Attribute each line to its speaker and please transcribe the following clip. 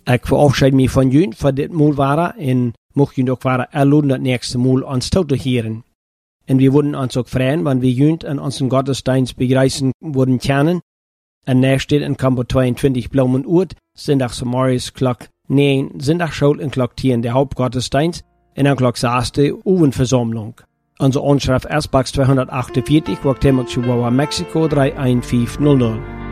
Speaker 1: Ik verabschied me van jullie voor dit Mal waren en mocht jullie ook waren erloden dat nächste Mal ons toe te heren. En wir würden uns auch freuen, wenn wir jüngst an unseren Gottesdienst begreifen würden können. En näher steht in Kampo 22 Blumenurt, Sonntag so morgens Klock 9, Sonntag Schul in Klock 10 der Hauptgottesdienst, en dan Klock 6 die Uwenversammlung. Unsere Anschrift Ersbachs 248, Guatemala, Chihuahua, Mexiko 31500.